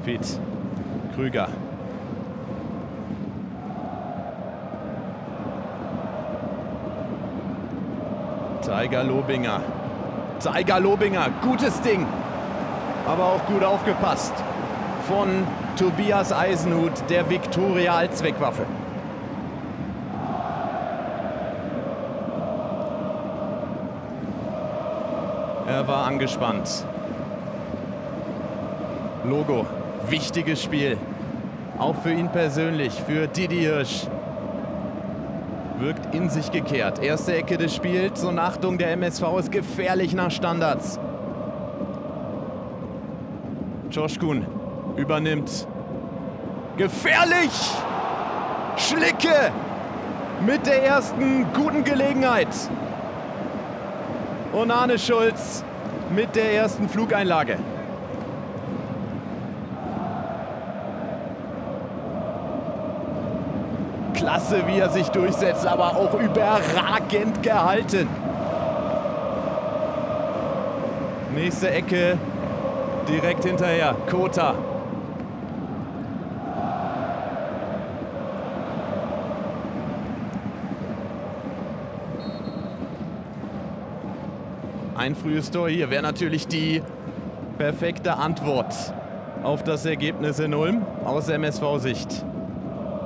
Piet Krüger. Tiger Lobinger. Tiger Lobinger, gutes Ding. Aber auch gut aufgepasst von Tobias Eisenhut, der Viktoria Allzweckwaffe. Er war angespannt. Logo, wichtiges Spiel. Auch für ihn persönlich, für Didi Hirsch. Wirkt in sich gekehrt. Erste Ecke des Spiels und Achtung, der MSV ist gefährlich nach Standards. Çoşkun übernimmt. Gefährlich! Schlicke mit der ersten guten Gelegenheit. Und Arne Schulz mit der ersten Flugeinlage. Klasse, wie er sich durchsetzt, aber auch überragend gehalten. Nächste Ecke direkt hinterher. Kota. Ein frühes Tor hier wäre natürlich die perfekte Antwort auf das Ergebnis in Ulm aus MSV-Sicht.